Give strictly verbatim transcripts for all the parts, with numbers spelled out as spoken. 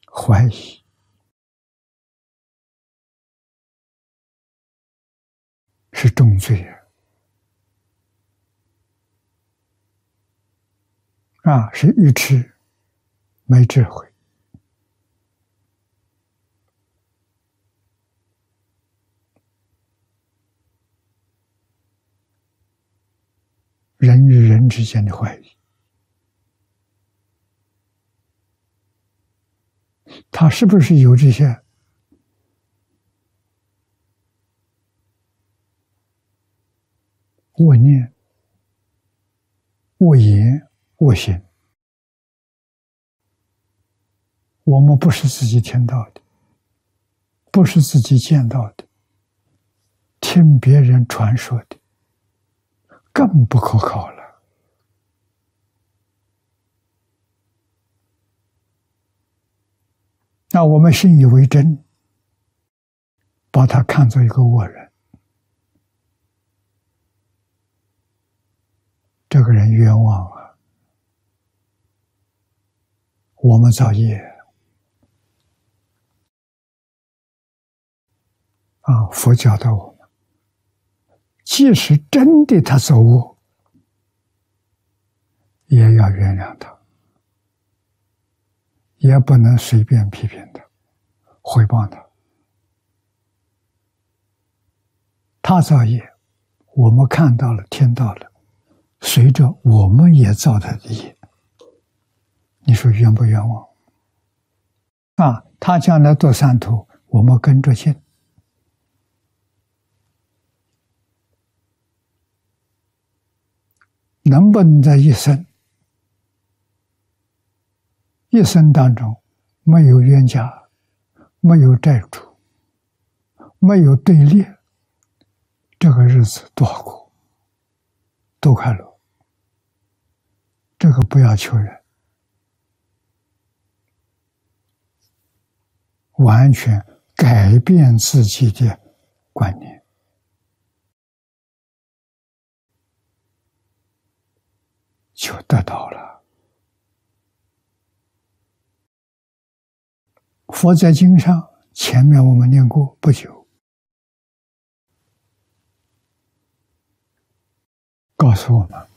怀疑是重罪啊，是愚痴，没智慧。人与人之间的怀疑，他是不是有这些恶念、恶言、恶行？我们不是自己听到的，不是自己见到的，听别人传说的，更不可靠了。那我们信以为真，把他看作一个恶人，这个人冤枉啊！我们造业啊！佛教导我们，即使真的他走恶，也要原谅他，也不能随便批评他、毁谤他。他造业，我们看到了、听到了，随着我们也造他的业，你说冤不冤枉？啊，他将来堕三途，我们跟着信。能不能在一生一生当中没有冤家，没有债主，没有对立，这个日子多好过，多快乐。这个不要求人，完全改变自己的观念，就得到了。佛在经上，前面我们念过不久，告诉我们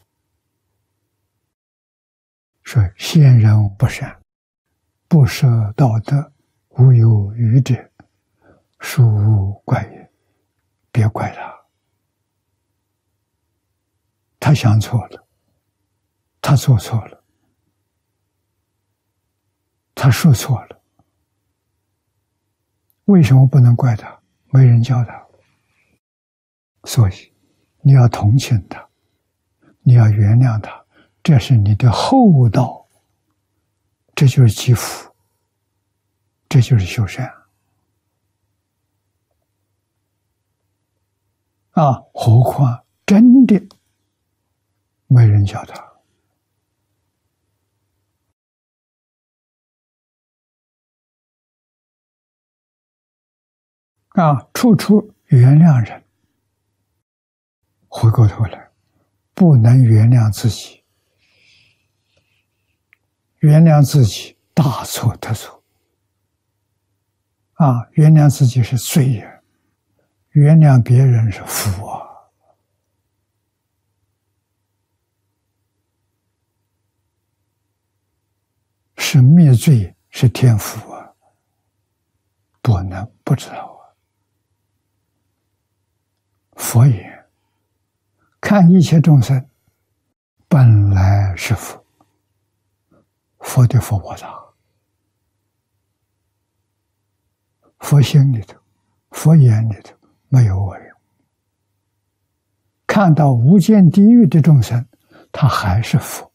说：现人不善，不舍道德，无有余者，殊无怪也。别怪他，他想错了，他做错了，他说错了。为什么不能怪他？没人教他。所以你要同情他，你要原谅他，这是你的厚道，这就是积福，这就是修善啊！何况真的没人教他啊！处处原谅人，回过头来不能原谅自己，原谅自己大错特错啊！原谅自己是罪人，原谅别人是福啊！是灭罪，是天福啊！不能不知道啊！佛言：看一切众生，本来是佛。佛的佛菩萨，佛心里头，佛眼里头没有恶人。看到无间地狱的众生，他还是佛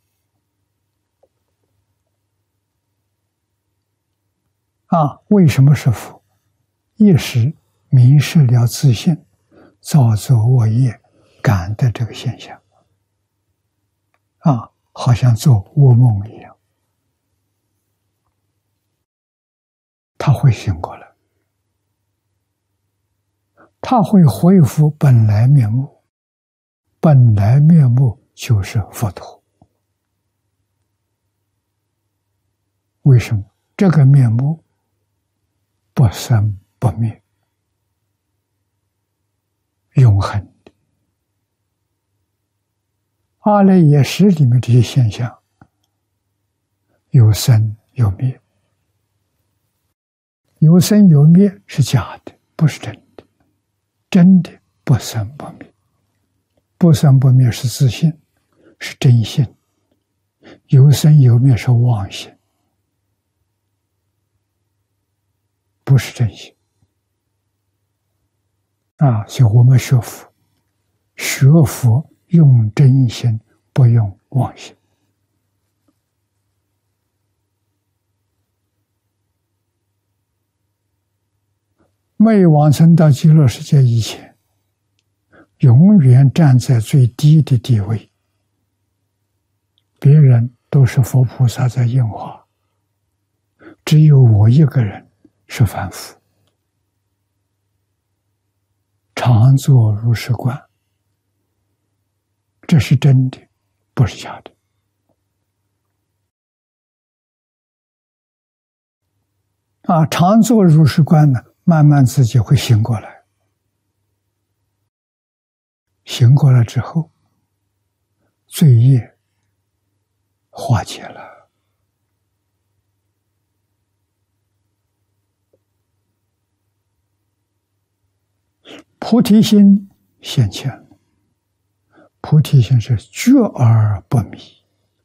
啊！为什么是佛？一时迷失了自信，造作恶业，感的这个现象啊，好像做噩梦一样。他会醒过来，他会恢复本来面目，本来面目就是佛陀。为什么？这个面目不生不灭，永恒的。阿赖耶识里面这些现象，有生有灭，有生有灭是假的，不是真的。真的不生不灭，不生不灭是自性，是真性。有生有灭是妄性，不是真性。啊，所以我们学佛，学佛用真心，不用妄心。没往生到极乐世界以前，永远站在最低的地位，别人都是佛菩萨在应化，只有我一个人是凡夫。常作如是观，这是真的，不是假的。啊，常作如是观呢，慢慢自己会醒过来。醒过来之后，罪业化解了，菩提心现前了。菩提心是觉而不迷，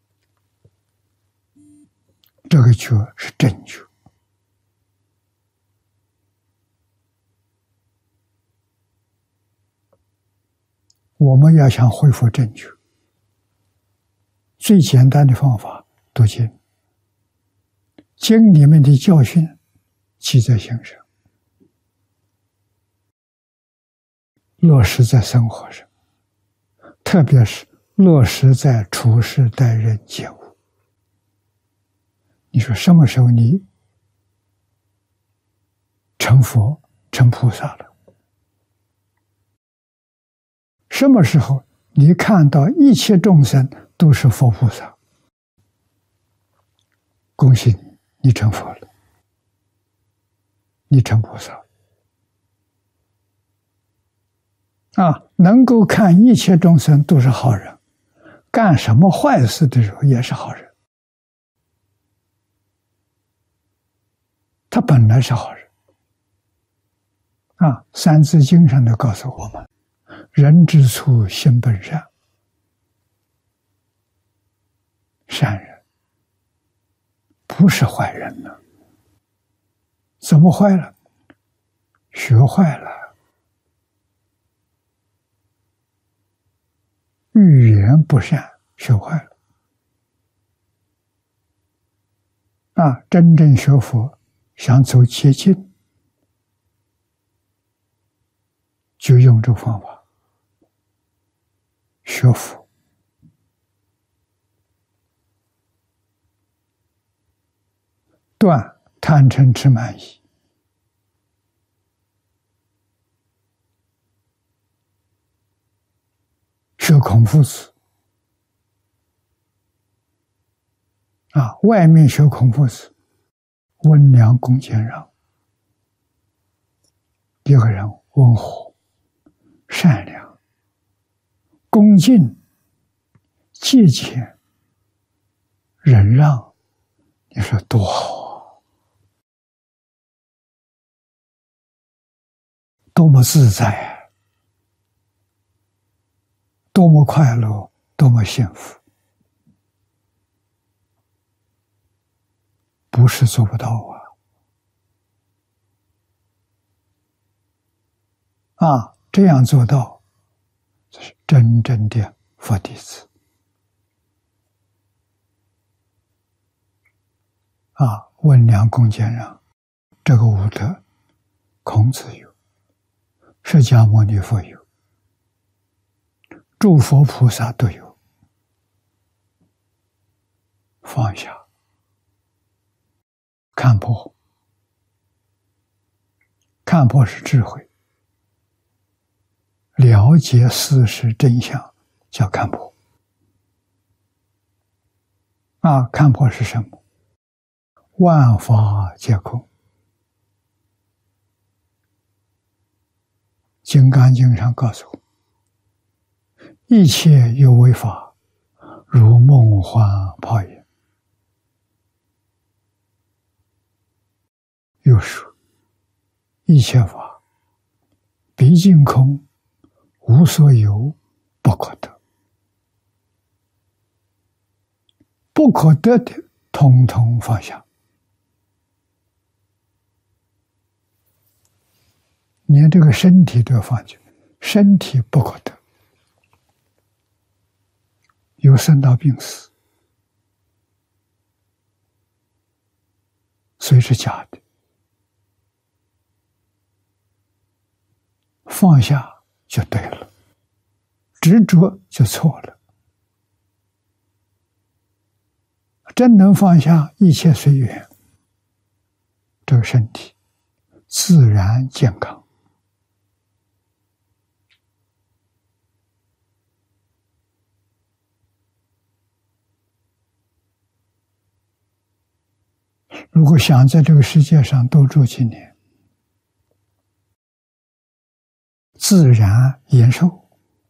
这个觉是真觉。我们要想恢复正觉，最简单的方法读经，经里面的教训记在心上，落实在生活上，特别是落实在处事待人接物。你说什么时候你成佛成菩萨了？什么时候你看到一切众生都是佛菩萨？恭喜你，你成佛了，你成菩萨啊！能够看一切众生都是好人，干什么坏事的时候也是好人，他本来是好人啊！《三字经》上都告诉我们，人之初，性本善，善人不是坏人呢。怎么坏了？学坏了，语言不善，学坏了。啊，真正学佛，想走捷径，就用这个方法。学佛，断贪嗔痴慢疑，学孔夫子啊，外面学孔夫子，温良恭俭让，一个人温和、善良、恭敬、节俭、忍让，你说多好，多么自在啊，多么快乐，多么幸福。不是做不到啊！啊，这样做到，这是真正的佛弟子啊！温良恭俭让，这个五德，孔子有，释迦牟尼佛有，诸佛菩萨都有。放下，看破，看破是智慧，了解事实真相叫看破。啊，看破是什么？万法皆空， 金刚经》上告诉我，一切有为法，如梦幻泡影。又说，一切法毕竟空，无所有，不可得。不可得的，统统放下。连这个身体都要放弃，身体不可得，有生老病死，所以是假的。放下就对了，执着就错了。真能放下，一切随缘，这个身体自然健康。如果想在这个世界上多住几年，自然延寿。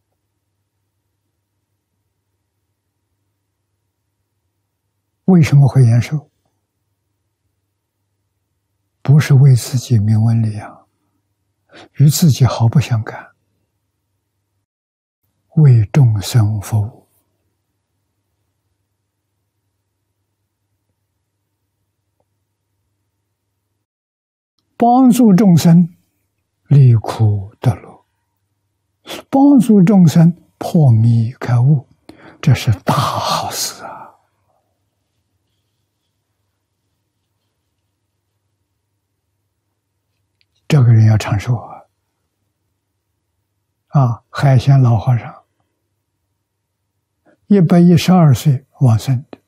为什么会延寿？不是为自己名闻利养，与自己毫不相干，为众生服务。帮助众生离苦得乐，帮助众生破迷开悟，这是大好事啊！这个人要长寿啊！啊，海鲜老和尚一百一十二岁往生的，